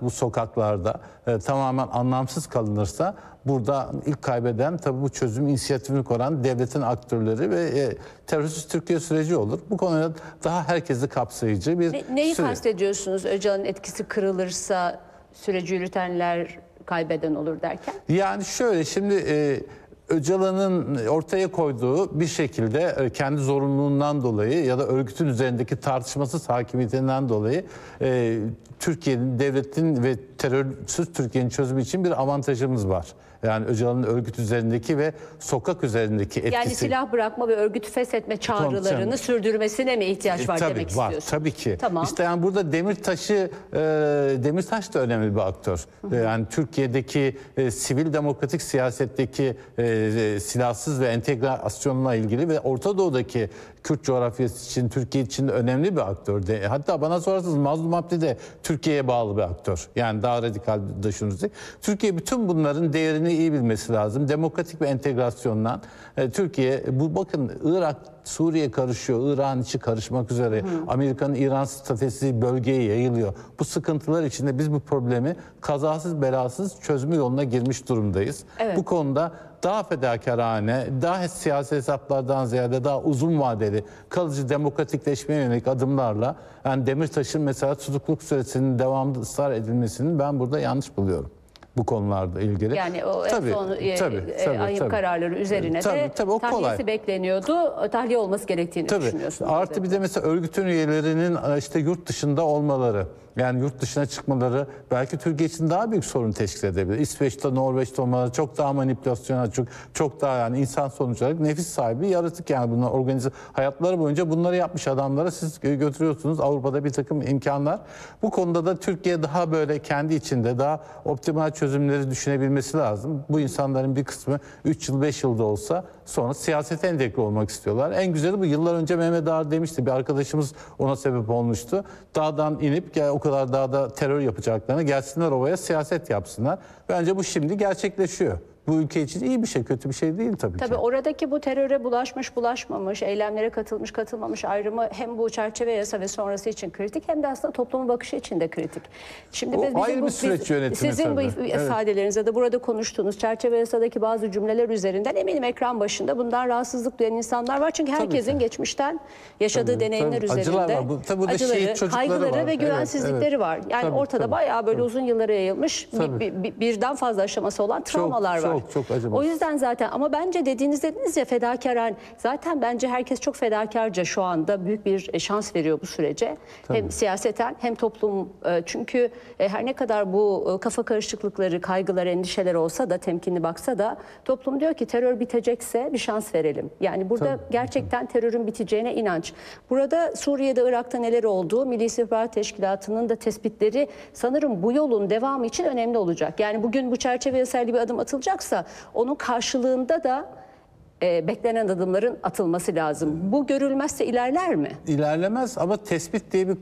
bu sokaklarda tamamen anlamsız kalınırsa burada ilk kaybeden tabii bu çözüm inisiyatifini kuran devletin aktörleri ve terörsüz Türkiye süreci olur. Bu konuda daha herkesi kapsayıcı bir Neyi süreç. kastediyorsunuz? Öcalan'ın etkisi kırılırsa süreci yürütenler kaybeden olur derken? Yani şöyle şimdi Öcalan'ın ortaya koyduğu bir şekilde kendi zorunluluğundan dolayı ya da örgütün üzerindeki tartışmasız hakimiyetinden dolayı Türkiye'nin, devletin ve terörsüz Türkiye'nin çözümü için bir avantajımız var. Yani Öcalan'ın örgüt üzerindeki ve sokak üzerindeki etkisi. Yani silah bırakma ve örgütü feshetme çağrılarını sürdürmesine mi ihtiyaç var tabii, demek istiyorsunuz? Tabii ki. Tamam. İşte yani burada Demirtaş da önemli bir aktör. Yani Türkiye'deki sivil demokratik siyasetteki silahsız ve entegrasyonla ilgili ve Orta Doğu'daki Kürt coğrafyası için, Türkiye için de önemli bir aktör. Hatta bana sorarsanız Mazlum Abdi de Türkiye'ye bağlı bir aktör. Yani daha radikal düşünürsek. Türkiye bütün bunların değerini iyi bilmesi lazım. Demokratik bir entegrasyondan Türkiye, bu bakın Irak, Suriye karışıyor. İran içi karışmak üzere. Amerika'nın İran stratejisi bölgeye yayılıyor. Bu sıkıntılar içinde biz bu problemi kazasız belasız çözümü yoluna girmiş durumdayız. Evet. Bu konuda daha fedakarane, daha siyasi hesaplardan ziyade daha uzun vadeli, kalıcı demokratikleşmeye yönelik adımlarla yani Demirtaş'ın mesela tutukluk süresinin devamlı ısrar edilmesinin ben burada yanlış buluyorum. Bu konularda ilgili. Yani o en son ahim kararları üzerine de tahliyesi kolay bekleniyordu. Tahliye olması gerektiğini düşünüyorsunuz. Artı bir de mesela örgütün üyelerinin işte yurt dışında olmaları, yani yurt dışına çıkmaları belki Türkiye için daha büyük sorun teşkil edebilir. İsveç'te, Norveç'te olmaları çok daha manipülasyona açık, çok daha yani insan sonuç olarak nefis sahibi yaratık yani bunlar organize hayatları boyunca bunları yapmış adamlara siz götürüyorsunuz Avrupa'da bir takım imkanlar. Bu konuda da Türkiye daha böyle kendi içinde daha optimal çözümleri düşünebilmesi lazım. Bu insanların bir kısmı 3 yıl 5 yılda olsa sonra siyasete entegre olmak istiyorlar. En güzeli bu. Yıllar önce Mehmet Ağar demişti. Bir arkadaşımız ona sebep olmuştu. Dağdan inip o kadar dağda terör yapacaklarını gelsinler ovaya siyaset yapsınlar. Bence bu şimdi gerçekleşiyor. Bu ülke için iyi bir şey, kötü bir şey değil tabii ki. Tabii oradaki bu teröre bulaşmış, bulaşmamış, eylemlere katılmış, katılmamış ayrımı hem bu çerçeve yasa ve sonrası için kritik hem de aslında toplumun bakışı için de kritik. Şimdi ayrı bir süreç yönetimi sizin bu ifadelerinizde de burada konuştuğunuz çerçeve yasadaki bazı cümleler üzerinden eminim ekran başında bundan rahatsızlık duyan insanlar var. Çünkü herkesin geçmişten yaşadığı deneyimler üzerinde acıları, kaygıları ve güvensizlikleri var. Yani ortada bayağı böyle uzun yıllara yayılmış birden fazla aşaması olan travmalar var. Çok acımasız. O yüzden zaten ama bence dediniz ya fedakar zaten bence herkes çok fedakarca şu anda büyük bir şans veriyor bu sürece. Hem siyaseten hem toplum çünkü her ne kadar bu kafa karışıklıkları, kaygılar, endişeler olsa da temkinli baksa da toplum diyor ki terör bitecekse bir şans verelim. Yani burada gerçekten terörün biteceğine inanç. Burada Suriye'de, Irak'ta neler olduğu Milli İstihbarat Teşkilatı'nın da tespitleri sanırım bu yolun devamı için önemli olacak. Yani bugün bu çerçeve yasayla bir adım atılacaksa onun karşılığında da beklenen adımların atılması lazım. Bu görülmezse ilerler mi? İlerlemez ama tespit diye bir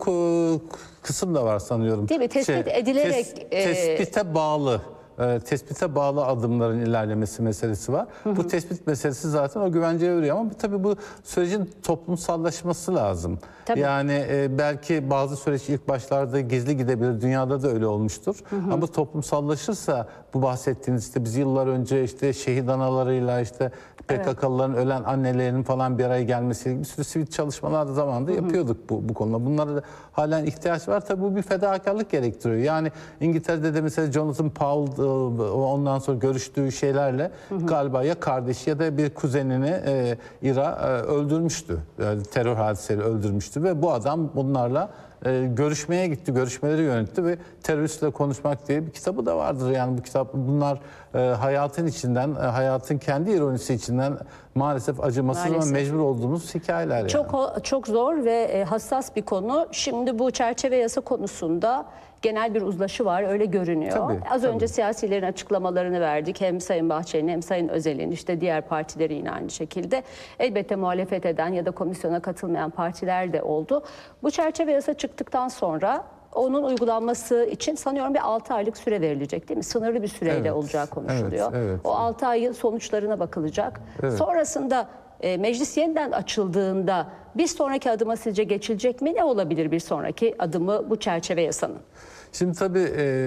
kısım da var sanıyorum. Değil mi? Tespit edilerek... Tespite bağlı. Tespite bağlı adımların ilerlemesi meselesi var. Bu tespit meselesi zaten o güvenceye veriyor ama tabii bu sürecin toplumsallaşması lazım. Tabii. Yani belki bazı süreç ilk başlarda gizli gidebilir. Dünyada da öyle olmuştur. Ama toplumsallaşırsa bu bahsettiğiniz işte biz yıllar önce işte şehit analarıyla işte PKK'lıların ölen annelerinin falan bir araya gelmesiyle bir sürü sivil çalışmalar da zamanında yapıyorduk bu konuda. Bunlara da halen ihtiyaç var. Tabii bu bir fedakarlık gerektiriyor. Yani İngiltere'de de mesela Jonathan Powell ondan sonra görüştüğü şeylerle galiba ya kardeşi ya da bir kuzenini öldürmüştü. Yani terör hadiseli öldürmüştü ve bu adam bunlarla görüşmeye gitti, görüşmeleri yönetti ve teröristle konuşmak diye bir kitabı da vardır. Yani bu kitap bunlar hayatın içinden, hayatın kendi ironisi içinden maalesef acımasız ama mecbur olduğumuz hikayeler. Yani. Çok zor ve hassas bir konu. Şimdi bu çerçeve yasa konusunda genel bir uzlaşı var, öyle görünüyor. Az önce siyasilerin açıklamalarını verdik. Hem Sayın Bahçeli'nin hem Sayın Özel'in işte diğer partileri yine aynı şekilde. Elbette muhalefet eden ya da komisyona katılmayan partiler de oldu. Bu çerçeve yasa çıktıktan sonra onun uygulanması için sanıyorum bir 6 aylık süre verilecek değil mi? Sınırlı bir süreyle olacağı konuşuluyor. O 6 ayın sonuçlarına bakılacak. Sonrasında meclis yeniden açıldığında bir sonraki adıma sizce geçilecek mi? Ne olabilir bir sonraki adımı bu çerçeve yasanın? Şimdi tabii